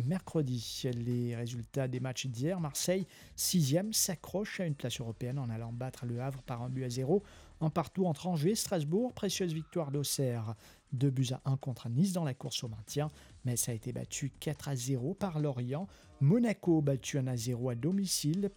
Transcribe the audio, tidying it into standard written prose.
mercredi. Les résultats des matchs d'hier, Marseille, sixième, s'accroche à une place européenne en allant battre le Havre par 1-0 en partout entre Angers et Strasbourg. Précieuse victoire d'Auxerre, 2-1 contre Nice dans la course au maintien. Metz a été battu 4-0 par Lorient. Monaco battu 1-0 à domicile